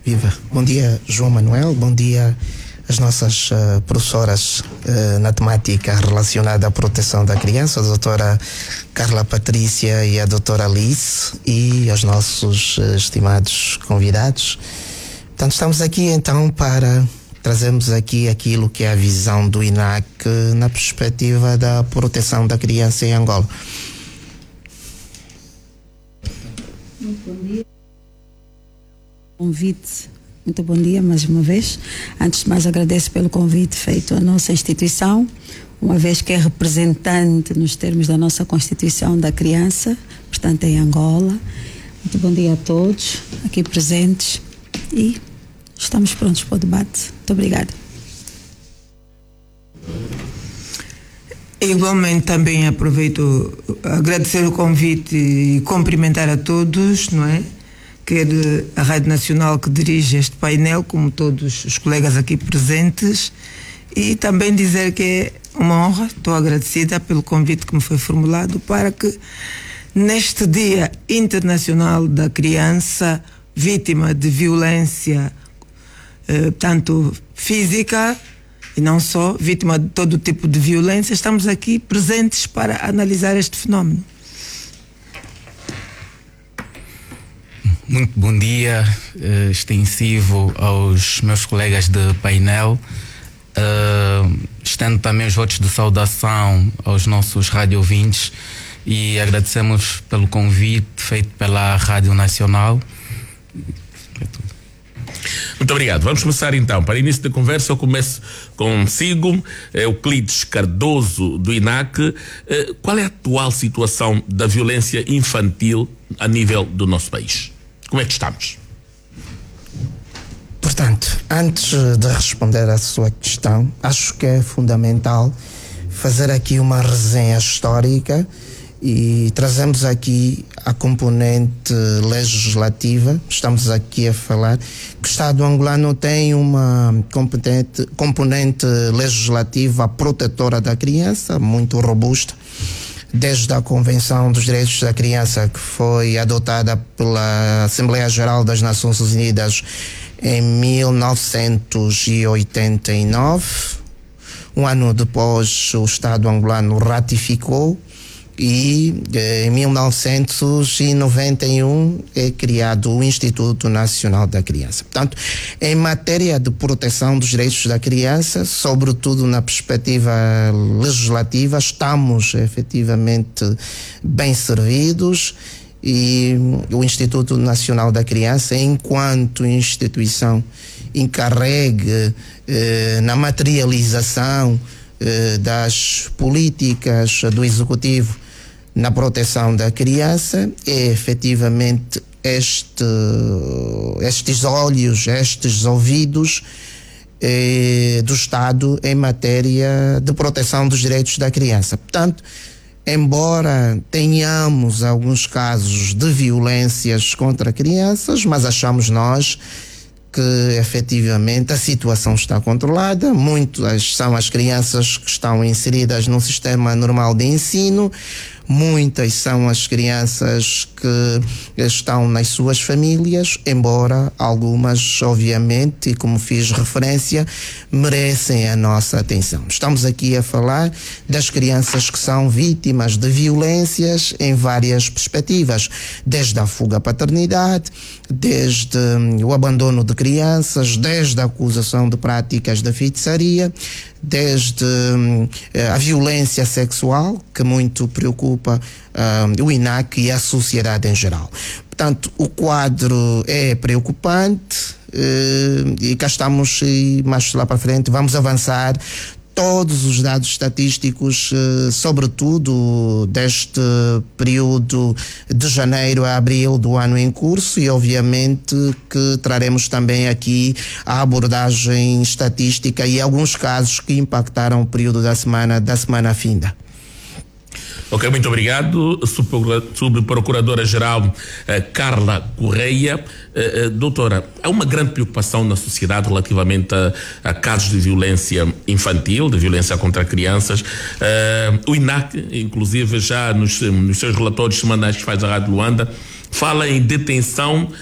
Viva. Bom dia, João Manuel. Bom dia às nossas professoras na temática relacionada à proteção da criança, a doutora Carla Patrícia e a doutora Alice, e aos nossos estimados convidados. Portanto, estamos aqui então para trazermos aqui aquilo que é a visão do INAC na perspectiva da proteção da criança em Angola. Muito bom dia. Convite. Muito bom dia mais uma vez. Antes de mais, agradeço pelo convite feito à nossa instituição, uma vez que é representante nos termos da nossa Constituição da criança, portanto em Angola. Muito bom dia a todos aqui presentes e estamos prontos para o debate. Muito obrigada. Igualmente também aproveito agradecer o convite e cumprimentar a todos, não é? Quer a Rádio Nacional que dirige este painel, como todos os colegas aqui presentes, e também dizer que é uma honra, estou agradecida pelo convite que me foi formulado para que neste Dia Internacional da Criança vítima de violência, tanto física e não só, vítima de todo tipo de violência, estamos aqui presentes para analisar este fenómeno. Muito bom dia, extensivo aos meus colegas de painel. Estendo também os votos de saudação aos nossos rádio ouvintes e agradecemos pelo convite feito pela Rádio Nacional. É tudo. Muito obrigado. Vamos começar então. Para início da conversa, eu começo consigo, Euclides Cardoso, do INAC. Qual é a atual situação da violência infantil a nível do nosso país? Como é que estamos? Portanto, antes de responder à sua questão, acho que é fundamental fazer aqui uma resenha histórica e trazemos aqui a componente legislativa. Estamos aqui a falar que o Estado angolano tem uma componente legislativa protetora da criança, muito robusta, desde a Convenção dos Direitos da Criança, que foi adotada pela Assembleia Geral das Nações Unidas em 1989. Um ano depois, o Estado angolano ratificou e em 1991 é criado o Instituto Nacional da Criança. Portanto, em matéria de proteção dos direitos da criança, sobretudo na perspectiva legislativa, estamos efetivamente bem servidos, e o Instituto Nacional da Criança, enquanto instituição encarregue na materialização das políticas do Executivo na proteção da criança, é efetivamente estes olhos, estes ouvidos do Estado em matéria de proteção dos direitos da criança. Portanto, embora tenhamos alguns casos de violências contra crianças, mas achamos nós que efetivamente a situação está controlada. Muitas são as crianças que estão inseridas no sistema normal de ensino, muitas são as crianças que estão nas suas famílias, embora algumas, obviamente, e como fiz referência, merecem a nossa atenção. Estamos aqui a falar das crianças que são vítimas de violências em várias perspectivas, desde a fuga à paternidade, desde o abandono de crianças, desde a acusação de práticas de feitiçaria, desde a violência sexual, que muito preocupa o INAC e a sociedade em geral. Portanto, o quadro é preocupante e cá estamos, e mais lá para frente vamos avançar todos os dados estatísticos, sobretudo deste período de janeiro a abril do ano em curso, e obviamente que traremos também aqui a abordagem estatística e alguns casos que impactaram o período da semana finda. Ok, muito obrigado. Subprocuradora-Geral Carla Correia. Doutora, há uma grande preocupação na sociedade relativamente a casos de violência infantil, de violência contra crianças. O INAC, inclusive, já nos seus relatórios semanais que faz a Rádio Luanda, fala em detenção